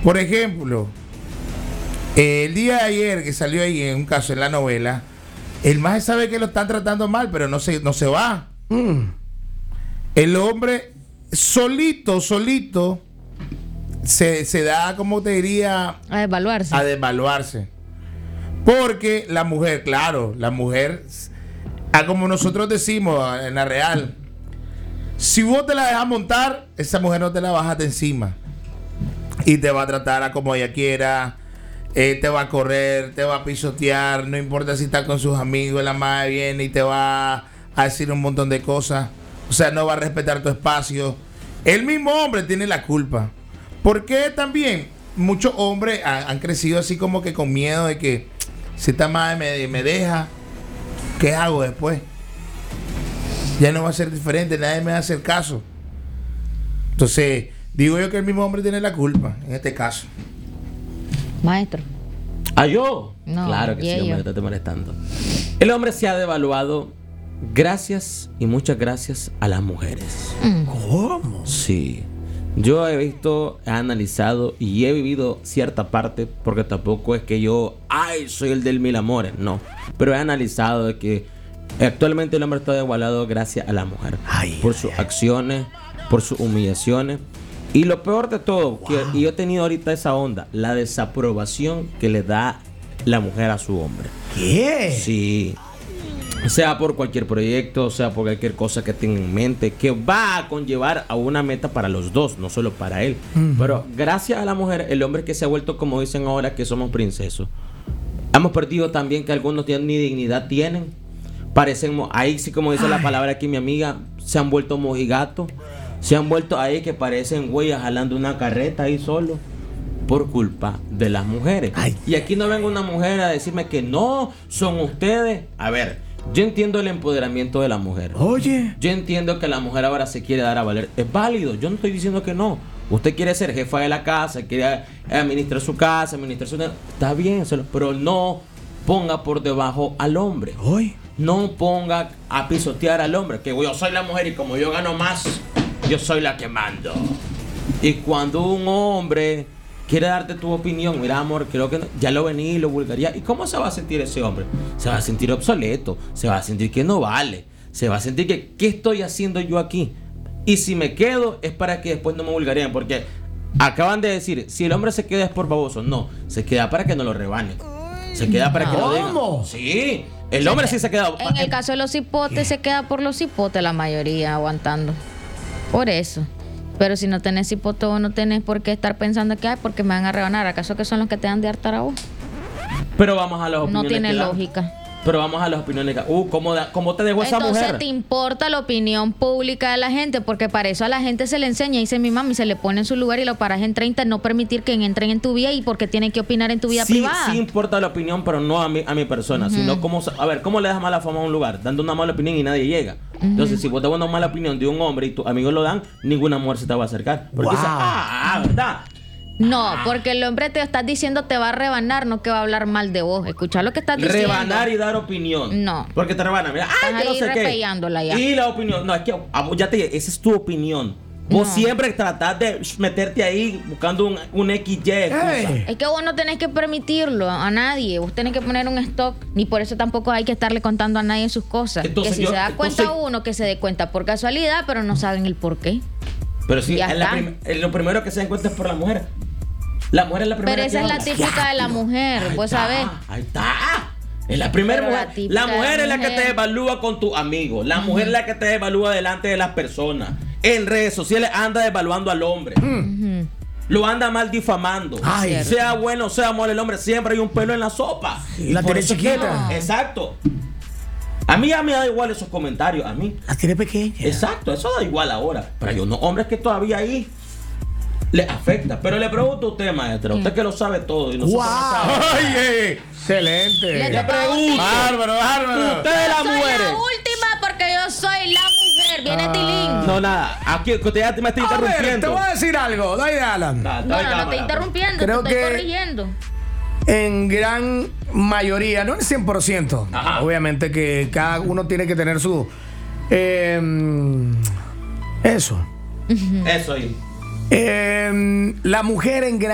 Por ejemplo, el día de ayer que salió ahí en un caso en la novela, el maje sabe que lo están tratando mal, pero no se va. El hombre solito se da, como te diría, A desvaluarse. a desvaluarse. Porque la mujer, claro, como nosotros decimos en la real, si vos te la dejas montar, esa mujer no te la baja de encima. Y te va a tratar a como ella quiera, te va a correr, te va a pisotear, no importa si está con sus amigos, la madre viene y te va a decir un montón de cosas. O sea, no va a respetar tu espacio. El mismo hombre tiene la culpa. Porque también muchos hombres han crecido así como que con miedo de que si esta madre me deja, ¿qué hago después? Ya no va a ser diferente, nadie me va a hacer caso. Entonces, digo yo que el mismo hombre tiene la culpa en este caso. Maestro. ¿Ah, yo? No, claro que sí, y hombre, ellos. te estoy molestando. El hombre se ha devaluado gracias y muchas gracias a las mujeres. ¿Cómo? Sí. Yo he visto, he analizado y he vivido cierta parte, porque tampoco es que yo, soy el del mil amores, no. Pero he analizado de que actualmente el hombre está devaluado gracias a la mujer. Por sus acciones, por sus humillaciones. Y lo peor de todo, y yo he tenido ahorita esa onda, la desaprobación que le da la mujer a su hombre. ¿Qué? Sí. Sea por cualquier proyecto, sea por cualquier cosa que tenga en mente, que va a conllevar a una meta para los dos, no solo para él. Pero gracias a la mujer, el hombre que se ha vuelto, como dicen ahora, que somos princesos. Hemos perdido también que algunos ni dignidad tienen. Parecen, ahí sí, como dice la palabra aquí mi amiga, se han vuelto mojigatos. Se han vuelto ahí que parecen güeyes jalando una carreta ahí solo. Por culpa de las mujeres. Y aquí no venga una mujer a decirme que no, son ustedes. A ver, yo entiendo el empoderamiento de la mujer. Oye. Yo entiendo que la mujer ahora se quiere dar a valer. Es válido, yo no estoy diciendo que no. Usted quiere ser jefa de la casa, quiere administrar su casa, administrar su... Está bien, pero no ponga por debajo al hombre. Oye. No ponga a pisotear al hombre. Que yo soy la mujer y como yo gano más, yo soy la que mando. Y cuando un hombre quiere darte tu opinión, mira amor, creo que no, ya lo vení y lo vulgaría. ¿Y cómo se va a sentir ese hombre? Se va a sentir obsoleto, se va a sentir que no vale, se va a sentir que ¿qué estoy haciendo yo aquí? Y si me quedo es para que después no me vulgarían, porque acaban de decir, si el hombre se queda es por baboso. No, se queda para que no lo rebanen. Se queda para que lo digan. ¿Cómo? Sí, el hombre sí se queda. En el caso de los hipotes, se queda por los hipotes la mayoría aguantando. Por eso. Pero si no tenés hipote, vos no tenés por qué estar pensando que porque me van a rebanar. ¿Acaso que son los que te dan de hartar a vos? Pero vamos a las opiniones. No tiene que dan. lógica. Pero vamos a las opiniones. ¿Cómo te dejó esa mujer? Entonces te importa la opinión pública de la gente, porque para eso a la gente se le enseña, dice mi mami, se le pone en su lugar y lo paras en 30, no permitir que entren en tu vida y porque tienen que opinar en tu vida privada. Sí importa la opinión, pero no a mi persona, sino ¿cómo le das mala fama a un lugar? Dando una mala opinión y nadie llega. Entonces, si vos das una mala opinión de un hombre y tus amigos lo dan, ninguna mujer se te va a acercar. Porque dice, ¿verdad? No, porque el hombre te estás diciendo te va a rebanar, no que va a hablar mal de vos. Escuchá lo que estás diciendo. Rebanar y dar opinión. No. Porque te rebanan. Mira, Estás que no ahí sé qué. repellándola ya. Y la opinión. No, es que ya te dije, esa es tu opinión. Vos siempre tratás de meterte ahí buscando un XY. Es que vos no tenés que permitirlo a nadie. Vos tenés que poner un stop. Ni por eso tampoco hay que estarle contando a nadie sus cosas. Entonces, que si se da cuenta uno, que se dé cuenta por casualidad, pero no saben el por qué. Pero sí, Ya lo primero que se da cuenta es por la mujer. La mujer es la primera. Pero esa que es la habla. típica de la mujer, vos sabés. Ahí está. Es la primera Pero mujer. la típica La mujer de es la que mujer. te evalúa con tus amigos. La mujer es la que te evalúa delante de las personas. En redes sociales anda evaluando al hombre. Lo anda mal difamando. Ay, sea bueno, sea malo el hombre, siempre hay un pelo en la sopa. Y la por tiene eso chiquita. Exacto. A mí ya me da igual esos comentarios. A mí. La tiene pequeña. Exacto, eso da igual ahora. Pero hay unos hombres que todavía ahí le afecta. Pero le pregunto a usted, maestra, usted que lo sabe todo y nosotros no sabemos. Oye, excelente. Le pregunto. Bárbaro. Ustedes las Soy mujeres. la última porque yo soy la mujer. Viene Tilín. No, nada. Aquí usted ya me está A ver, te interrumpiendo. voy a decir algo. Dale, Alan. No te interrumpiendo, Creo te estoy que- corrigiendo. En gran mayoría, no el 100%. Ajá. Obviamente que cada uno tiene que tener su... eso. Eso ahí. La mujer en gran